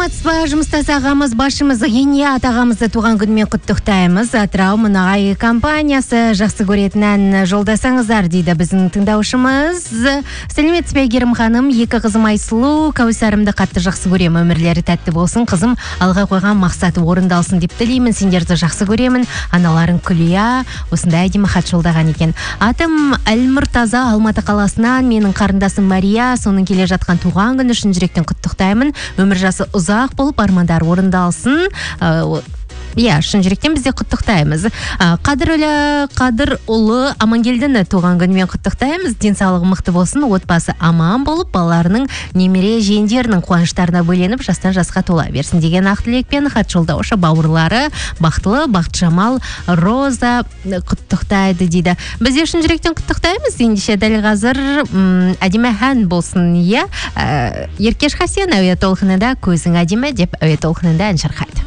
Саламатсызбы, жұмыстас ағамыз, башымыз Ғеният ағамызды туған күнімен құттықтаймыз. Атырау мұнай компаниясы жақсы көретін ән жолдасаңыздар дейді біздің тыңдаушымыз. Сәлеметсіз бе, Әйгерім ханым, екі қызым Айсұлу, Кәусарымды қатты жақсы көремін, өмірлері тәтті болсын, қызым алға қойған мақсаты орындалсын деп тілеймін, сендерді жақсы көремін. Аналарың Күлия осындай әдемі хат жолдаған екен. Атым Әлмұртаза, Алматы қаласынан, менің қарындасым Мария, соның келе жатқан туған күні үшін жүректен құттықтаймын. Өмір жасы ұзақ болып, армандар орындалсын. Шын жүректен бізде құттықтаймыз. Қадыр ұлы Амангелдіні туған күнімен құттықтаймыз. Денсаулығы мықты болсын, отбасы аман болып, балаларының немере жиендерінің қуаныштарына бөленіп, жастан жасқа тола берсін деген ақ тілекпен хат жолдаушы бауырлары Бақтылы, Бақытжамал, Роза құттықтайды дейді. Бізде шын жүректен құттықтаймыз. Ендеше дәл қазір әдемі ән болсын. Еркеш Хасен әуе толқынында көзің әдемі деп әуе толқынында ән шырқайды.